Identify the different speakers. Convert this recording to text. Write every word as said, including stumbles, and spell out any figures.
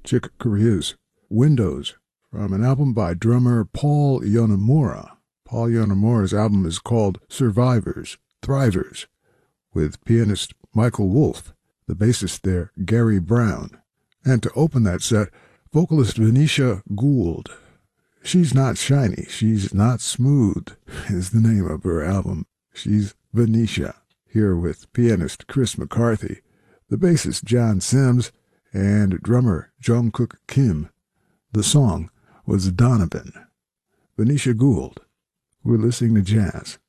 Speaker 1: Chick Corea's Windows from an album by drummer Paul Yonemura. Paul Yonemura's album is called Survivors, Thrivers, with pianist Michael Wolff, the bassist there Gary Brown. And to open that set, vocalist Venetia Gould. She's Not Shiny, She's Not Smooth is the name of her album. She's Venetia, here with pianist Chris McCarthy, the bassist John Sims, and drummer Jungkook Kim. The song was Donovan. Venetia Gould. We're listening to jazz